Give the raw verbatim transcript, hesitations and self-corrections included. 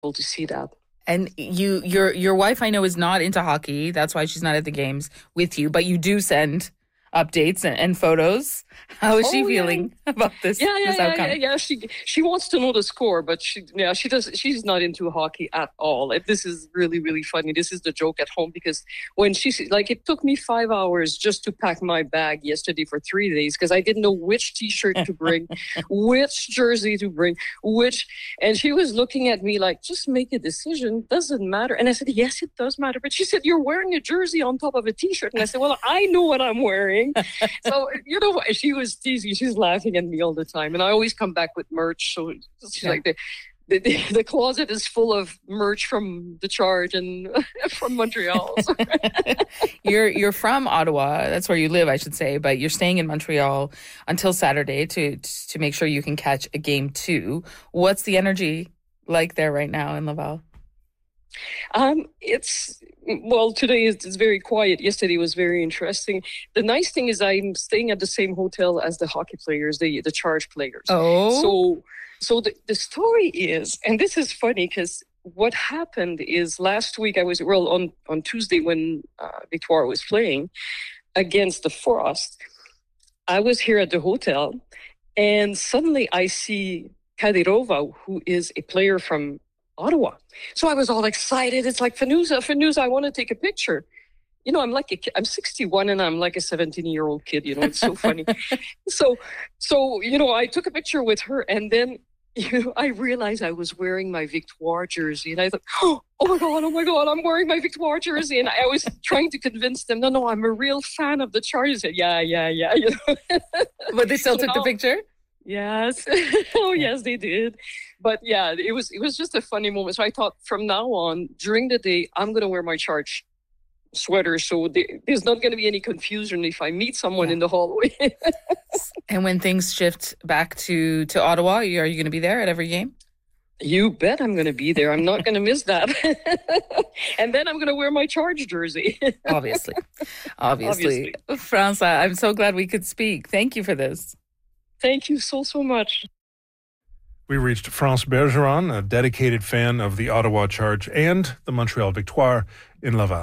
able to see that. And you, your your wife, I know, is not into hockey. That's why she's not at the games with you. But you do send updates and, and photos. How is Oh, she yeah. feeling about this, Yeah, yeah, this yeah, outcome? yeah, yeah. She she wants to know the score, but she yeah she does. She's not into hockey at all. Like, this is really really funny. This is the joke at home because when she like it took me five hours just to pack my bag yesterday for three days because I didn't know which T-shirt to bring, which jersey to bring, which, and she was looking at me like, just make a decision. Doesn't matter. And I said, yes, it does matter. But she said, you're wearing a jersey on top of a T-shirt, and I said, well, I know what I'm wearing. So you know what? She was teasing. She's laughing at me all the time, and I always come back with merch. So she's Yeah. like, the, the the the closet is full of merch from the Charge and from Montreal. So. you're you're from Ottawa. That's where you live, I should say. But you're staying in Montreal until Saturday to to make sure you can catch a game too. What's the energy like there right now in Laval? Um, it's well, today is it's very quiet. Yesterday was very interesting. The nice thing is I'm staying at the same hotel as the hockey players, the the Charge players. Oh, So, so the, the story is, and this is funny because what happened is last week I was well on on Tuesday when uh, Victoire was playing against the Frost. I was here at the hotel, and suddenly I see Kadyrova, who is a player from Ottawa. So I was all excited. It's like, Fanuza, Fanuza, I want to take a picture. You know, I'm like a kid. I'm sixty-one and I'm like a seventeen-year-old kid. You know, it's so funny. so, so you know, I took a picture with her, and then you know, I realized I was wearing my Victoire jersey, and I thought, oh my god, oh my god, I'm wearing my Victoire jersey, and I was trying to convince them, no, no, I'm a real fan of the Charge. I said, yeah, yeah, yeah. You know, but they still So took the now- picture? Yes. Oh, yes, they did. But yeah, it was it was just a funny moment. So I thought from now on, during the day, I'm going to wear my Charge sweater. So there, there's not going to be any confusion if I meet someone Yeah. in the hallway. And when things shift back to, to Ottawa, are you going to be there at every game? You bet I'm going to be there. I'm not going to miss that. And then I'm going to wear my Charge jersey. Obviously. Obviously. Obviously. Franca, I'm so glad we could speak. Thank you for this. Thank you so, so much. We reached France Bergeron, a dedicated fan of the Ottawa Charge and the Montreal Victoire in Laval.